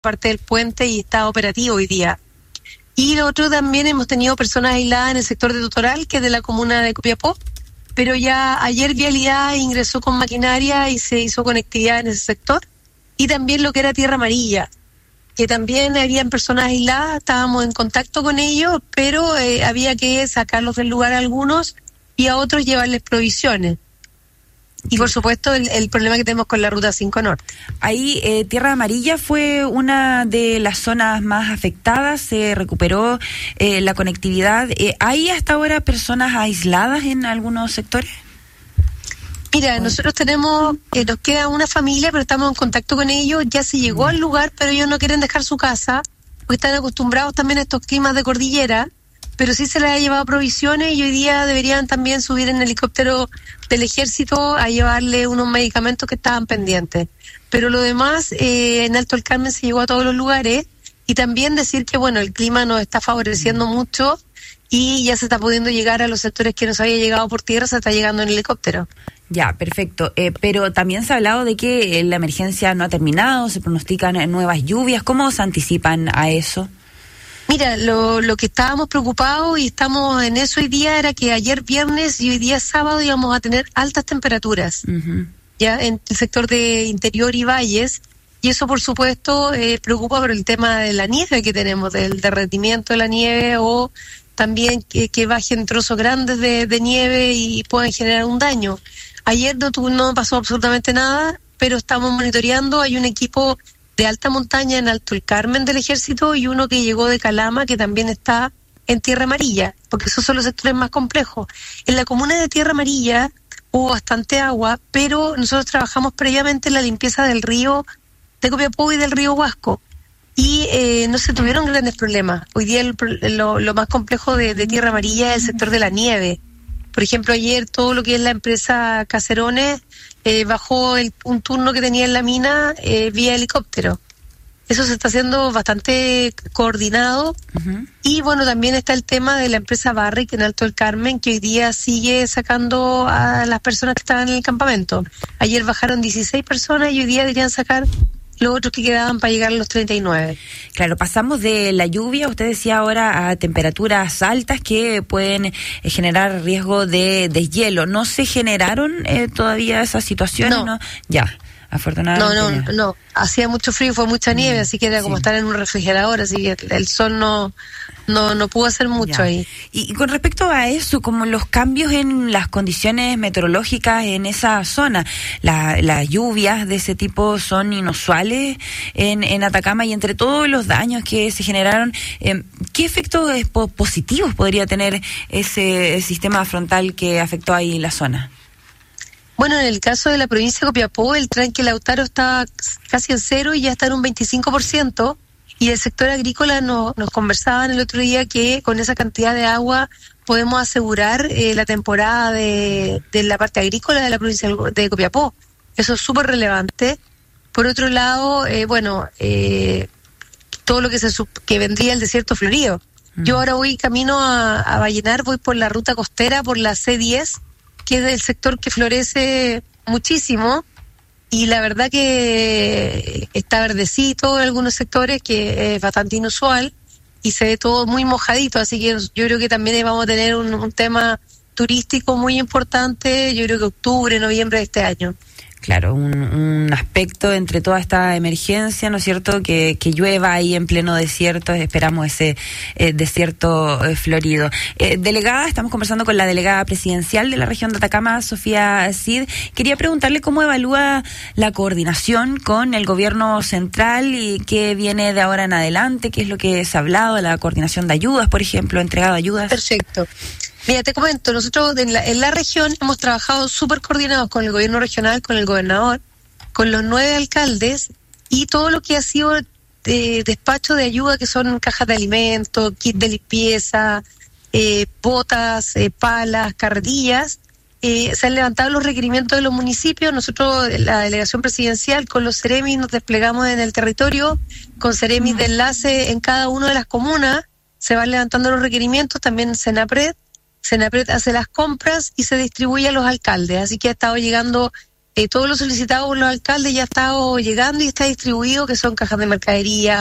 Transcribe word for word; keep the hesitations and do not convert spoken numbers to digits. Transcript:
parte del puente y está operativo hoy día. Y lo otro también hemos tenido personas aisladas en el sector de Totoral, que es de la comuna de Copiapó, pero ya ayer Vialidad ingresó con maquinaria y se hizo conectividad en ese sector. Y también lo que era Tierra Amarilla, que también habían personas aisladas, estábamos en contacto con ellos, pero eh, había que sacarlos del lugar a algunos y a otros llevarles provisiones. Y por supuesto el, el problema que tenemos con la Ruta cinco Norte. Ahí eh, Tierra Amarilla fue una de las zonas más afectadas, se recuperó eh, la conectividad. Eh, ¿Hay hasta ahora personas aisladas en algunos sectores? Mira, nosotros tenemos, eh, nos queda una familia, pero estamos en contacto con ellos, ya se llegó al lugar, pero ellos no quieren dejar su casa, porque están acostumbrados también a estos climas de cordillera, pero sí se les ha llevado provisiones y hoy día deberían también subir en helicóptero del ejército a llevarle unos medicamentos que estaban pendientes. Pero lo demás, eh, en Alto del Carmen se llegó a todos los lugares, y también decir que, bueno, el clima nos está favoreciendo mucho y ya se está pudiendo llegar a los sectores que no se había llegado por tierra, se está llegando en helicóptero. Ya, perfecto. Eh, pero también se ha hablado de que eh, la emergencia no ha terminado, se pronostican eh, nuevas lluvias. ¿Cómo se anticipan a eso? Mira, lo, lo que estábamos preocupados y estamos en eso hoy día era que ayer viernes y hoy día sábado íbamos a tener altas temperaturas, uh-huh. ya en el sector de interior y valles, y eso por supuesto eh, preocupa por el tema de la nieve que tenemos, del derretimiento de la nieve, o también que, que bajen trozos grandes de, de nieve y puedan generar un daño. Ayer no, no pasó absolutamente nada, pero estamos monitoreando. Hay un equipo de alta montaña en Alto el Carmen del Ejército y uno que llegó de Calama, que también está en Tierra Amarilla, porque esos son los sectores más complejos. En la comuna de Tierra Amarilla hubo bastante agua, pero nosotros trabajamos previamente en la limpieza del río de Copiapó y del río Huasco, y eh, no se tuvieron grandes problemas. Hoy día el, lo, lo más complejo de, de Tierra Amarilla es el sector de la nieve. Por ejemplo, ayer todo lo que es la empresa Caserones eh, bajó el, un turno que tenía en la mina eh, vía helicóptero. Eso se está haciendo bastante coordinado. Uh-huh. Y bueno, también está el tema de la empresa Barrick en Alto del Carmen, que hoy día sigue sacando a las personas que estaban en el campamento. Ayer bajaron dieciséis personas y hoy día deberían sacar los otros que quedaban para llegar a los treinta y nueve. Claro, pasamos de la lluvia, usted decía ahora, a temperaturas altas que pueden eh, generar riesgo de deshielo. ¿No se generaron eh, todavía esas situaciones? No. ¿no? Ya, afortunadamente. No, no, no, no. Hacía mucho frío, fue mucha nieve, mm, así que era como sí. estar en un refrigerador, así que el sol no... No, no pudo hacer mucho ya. ahí. Y, y con respecto a eso, como los cambios en las condiciones meteorológicas en esa zona, la, las lluvias de ese tipo son inusuales en, en Atacama, y entre todos los daños que se generaron, eh, ¿qué efectos po- positivos podría tener ese sistema frontal que afectó ahí la zona? Bueno, en el caso de la provincia de Copiapó, el tranque Lautaro está casi en cero y ya está en un veinticinco por ciento. Y el sector agrícola no, nos conversaban el otro día que con esa cantidad de agua podemos asegurar eh, la temporada de, de la parte agrícola de la provincia de Copiapó. Eso es súper relevante. Por otro lado, eh, bueno, eh, todo lo que se que vendría el desierto florido. Mm. Yo ahora voy camino a, a Vallenar, voy por la ruta costera, por la C diez, que es el sector que florece muchísimo. Y la verdad que está verdecito en algunos sectores, que es bastante inusual, y se ve todo muy mojadito, así que yo creo que también vamos a tener un, un tema turístico muy importante, yo creo que octubre, noviembre de este año. Claro, un, un aspecto entre toda esta emergencia, ¿no es cierto?, que, que llueva ahí en pleno desierto, esperamos ese eh, desierto eh, florido. Eh, delegada, estamos conversando con la delegada presidencial de la región de Atacama, Sofía Cid. Quería preguntarle cómo evalúa la coordinación con el gobierno central y qué viene de ahora en adelante, qué es lo que se ha hablado, la coordinación de ayudas, por ejemplo, entregado ayudas. Perfecto. Mira, te comento, nosotros en la, en la región hemos trabajado súper coordinados con el gobierno regional, con el gobernador, con los nueve alcaldes, y todo lo que ha sido de despacho de ayuda, que son cajas de alimentos, kit de limpieza, eh, botas, eh, palas, carretillas, eh, se han levantado los requerimientos de los municipios. Nosotros, la delegación presidencial, con los Ceremis nos desplegamos en el territorio, con Ceremis de enlace en cada una de las comunas, se van levantando los requerimientos, también Senapred. Senapred hace las compras y se distribuye a los alcaldes, así que ha estado llegando Eh, todo lo solicitado por los alcaldes ya ha estado llegando y está distribuido, que son cajas de mercadería,